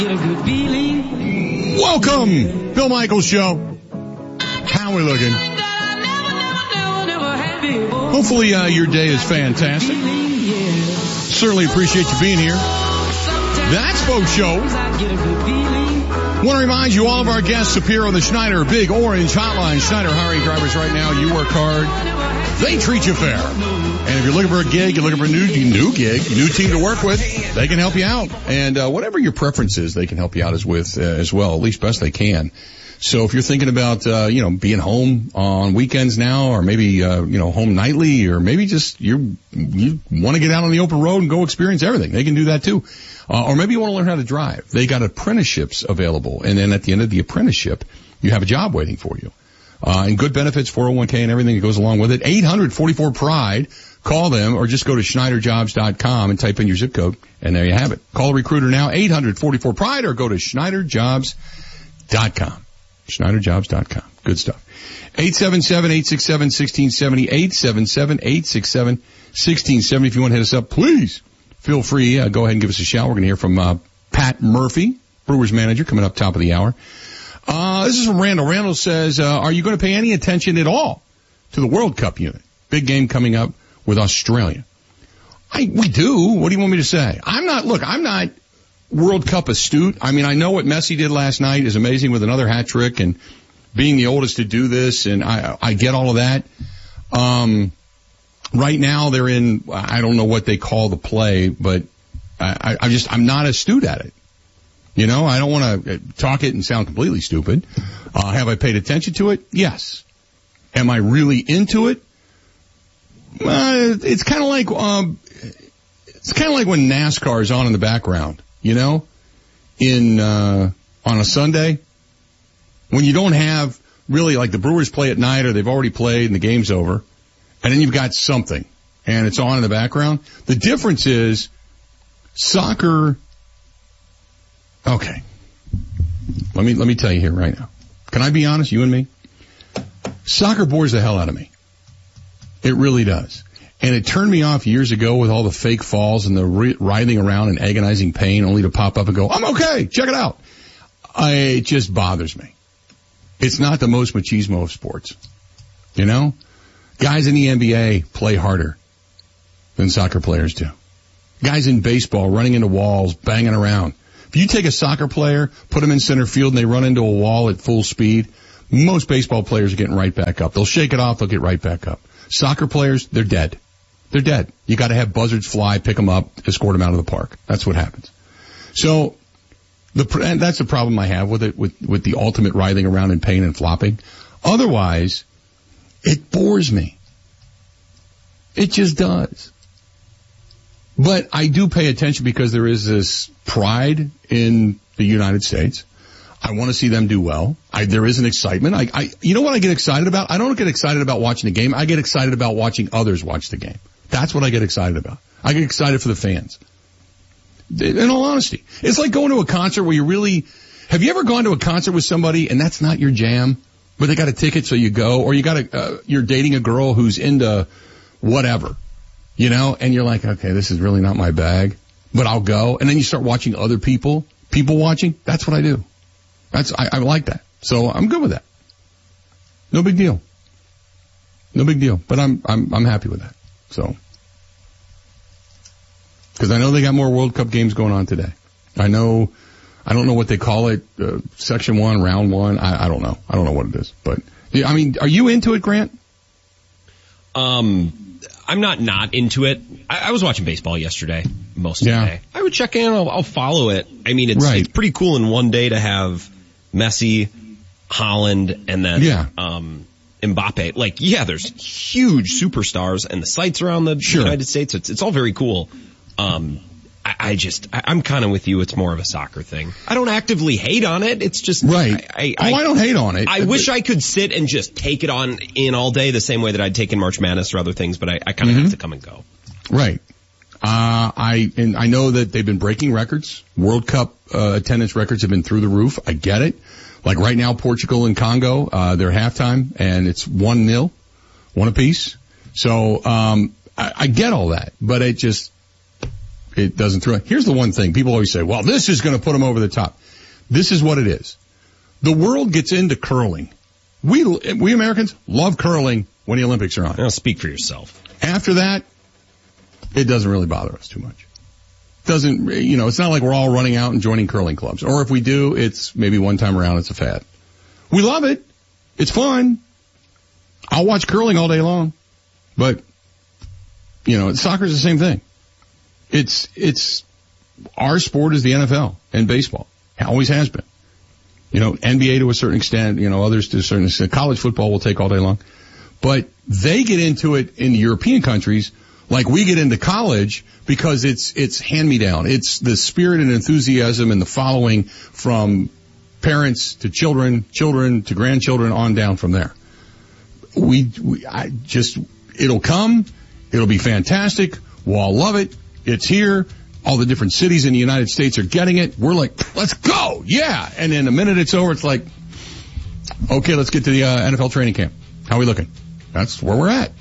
Get a good feeling. Welcome, Bill Michaels Show. How we looking? Hopefully your day is fantastic. Certainly appreciate you being here. That's Folks Show. Want to remind you, all of our guests appear on the Schneider Big Orange Hotline. Schneider hiring drivers right now. You work hard. They treat you fair. And if you're looking for a gig, you're looking for a new gig, new team to work with, they can help you out. And whatever your preference is, they can help you out as well, at least best they can. So if you're thinking about, being home on weekends now, or maybe, home nightly, or maybe just you want to get out on the open road and go experience everything, they can do that too. Or maybe you want to learn how to drive. They got apprenticeships available. And then at the end of the apprenticeship, you have a job waiting for you. And good benefits, 401k and everything that goes along with it. 800-44-PRIDE. Call them or just go to SchneiderJobs.com and type in your zip code, and there you have it. Call a recruiter now, 800-44-PRIDE, or go to SchneiderJobs.com. SchneiderJobs.com. Good stuff. 877-867-1670, 877-867-1670. If you want to hit us up, please feel free. Go ahead and give us a shout. We're going to hear from Pat Murphy, Brewers manager, coming up top of the hour. This is from Randall. Randall says, are you going to pay any attention at all to the World Cup unit? Big game coming up with Australia. We do. What do you want me to say? I'm not World Cup astute. I mean, I know what Messi did last night is amazing with another hat trick and being the oldest to do this, and I get all of that. Right now they're in, I don't know what they call the play, but I'm not astute at it. I don't want to talk it and sound completely stupid. Have I paid attention to it? Yes. Am I really into it? It's kind of like when NASCAR is on in the background, on a Sunday, when you don't have really, like, the Brewers play at night or they've already played and the game's over, and then you've got something and it's on in the background. The difference is soccer. Okay. Let me tell you here right now. Can I be honest, you and me? Soccer bores the hell out of me. It really does. And it turned me off years ago with all the fake falls and the writhing around in agonizing pain only to pop up and go, I'm okay, check it out. It just bothers me. It's not the most machismo of sports. Guys in the NBA play harder than soccer players do. Guys in baseball running into walls, banging around. If you take a soccer player, put them in center field, and they run into a wall at full speed, most baseball players are getting right back up. They'll shake it off, they'll get right back up. Soccer players, they're dead. They're dead. You got to have buzzards fly, pick them up, escort them out of the park. That's what happens. So, and that's the problem I have with it, with the ultimate writhing around in pain and flopping. Otherwise, it bores me. It just does. But I do pay attention because there is this pride in the United States. I want to see them do well. There is an excitement. You know what I get excited about? I don't get excited about watching the game. I get excited about watching others watch the game. That's what I get excited about. I get excited for the fans. In all honesty. It's like going to a concert where have you ever gone to a concert with somebody and that's not your jam, but they got a ticket so you go, or you're dating a girl who's into whatever, and you're like, okay, this is really not my bag, but I'll go. And then you start watching other people watching. That's what I do. I like that. So I'm good with that. No big deal. But I'm happy with that. So, because I know they got more World Cup games going on today. I don't know what they call it, section 1, round 1. I don't know. I don't know what it is. But, yeah, I mean, are you into it, Grant? I'm not into it. I was watching baseball yesterday, most of the day. I would check in. I'll follow it. I mean, it's pretty cool in one day to have Messi, Holland, and then Mbappe. Like, there's huge superstars, and the sites around the United States. It's all very cool. I'm kind of with you. It's more of a soccer thing. I don't actively hate on it. It's just I don't hate on it. I wish I could sit and just take it on in all day the same way that I'd taken March Madness or other things, but I kind of have to come and go. Right. I know that they've been breaking records. World Cup attendance records have been through the roof. I get it. Like right now, Portugal and Congo, they're halftime, and it's 1-0, one apiece. So I get all that, but it doesn't thrill. Here's the one thing. People always say, well, this is going to put them over the top. This is what it is. The world gets into curling. We Americans love curling when the Olympics are on. Now speak for yourself. After that, it doesn't really bother us too much. Doesn't, it's not like we're all running out and joining curling clubs. Or if we do, it's maybe one time around, it's a fad. We love it. It's fun. I'll watch curling all day long. But, soccer's the same thing. It's our sport is the NFL and baseball. It always has been. NBA to a certain extent, others to a certain extent. College football will take all day long. But they get into it in European countries like we get into college because it's hand-me-down. It's the spirit and enthusiasm and the following from parents to children to grandchildren on down from there. It'll come. It'll be fantastic. We'll all love it. It's here. All the different cities in the United States are getting it. We're like, let's go. Yeah. And then the minute it's over, it's like, okay, let's get to the NFL training camp. How are we looking? That's where we're at.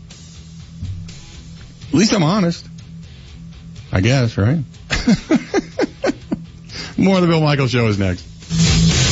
At least I'm honest. I guess, right? More of the Bill Michaels Show is next.